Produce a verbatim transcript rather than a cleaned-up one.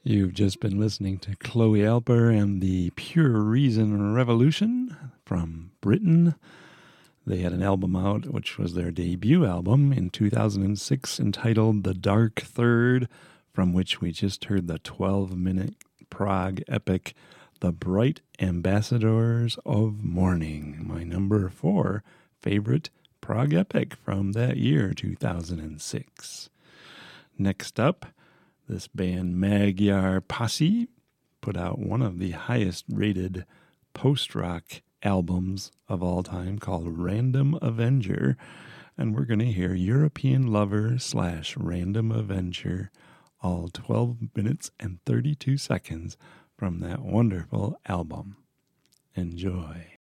You've just been listening to Chloe Alper and the Pure Reason Revolution from Britain. They had an album out, which was their debut album in two thousand six, entitled The Dark Third, from which we just heard the twelve-minute prog epic, The Bright Ambassadors of Morning, my number four favorite prog epic from that year, two thousand six. Next up, this band Magyar Posse put out one of the highest rated post-rock albums of all time called Random Avenger, and we're going to hear European Lover slash Random Avenger, all twelve minutes and thirty-two seconds from that wonderful album. Enjoy.